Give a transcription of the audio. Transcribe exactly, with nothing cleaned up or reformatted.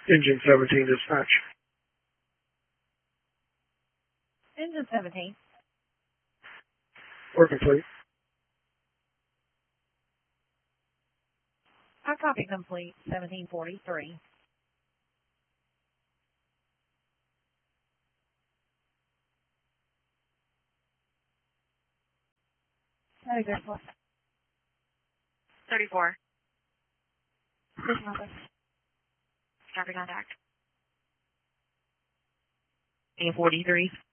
Engine seventeen dispatch. Engine seventeen. Work complete. I copy complete, seventeen forty-three. Navigator plus. thirty-four. Station office. Copy contact. forty-three.